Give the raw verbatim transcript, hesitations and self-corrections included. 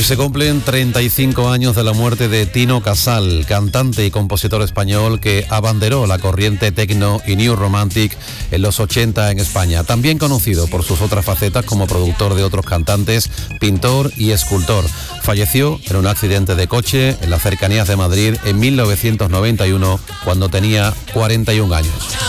se cumplen treinta y cinco años de la muerte de Tino Casal, cantante y compositor español que abanderó la corriente techno y new romantic en los ochenta en España. También conocido por sus otras facetas como productor de otros cantantes, pintor y escultor. Falleció en un accidente de coche en las cercanías de Madrid en mil novecientos noventa y uno, cuando tenía cuarenta y un años.